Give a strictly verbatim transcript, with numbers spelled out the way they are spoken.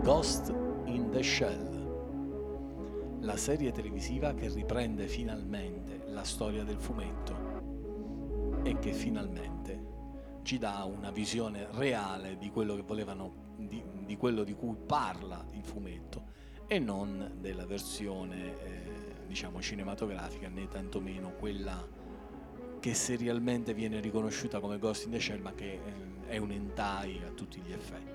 Ghost in the Shell, la serie televisiva che riprende finalmente la storia del fumetto e che finalmente ci dà una visione reale di quello che volevano, di, di quello di cui parla il fumetto, e non della versione eh, diciamo cinematografica, né tantomeno quella che serialmente viene riconosciuta come Ghost in the Shell, ma che eh, è un hentai a tutti gli effetti.